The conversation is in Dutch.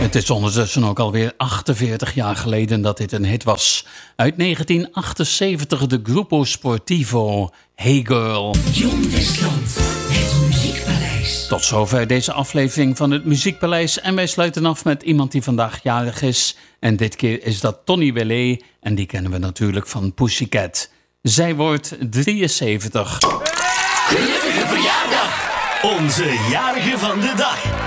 Het is ondertussen ook alweer 48 jaar geleden dat dit een hit was. Uit 1978 de Gruppo Sportivo, Hey Girl. John Westland, het Muziekpaleis. Tot zover deze aflevering van het Muziekpaleis. En wij sluiten af met iemand die vandaag jarig is. En dit keer is dat Tony Wellé. En die kennen we natuurlijk van Pussycat. Zij wordt 73. Gelukkige verjaardag! Onze jarige van de dag.